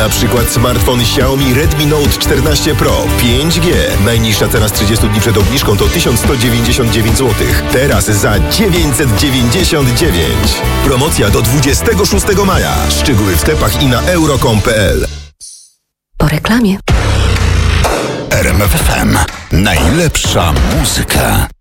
Na przykład smartfon Xiaomi Redmi Note 14 Pro 5G. Najniższa cena z 30 dni przed obniżką to 1199 zł. Teraz za 999. Promocja do 26 maja. Szczegóły w sklepach i na euro.com.pl. Po reklamie. RMF FM. Najlepsza muzyka.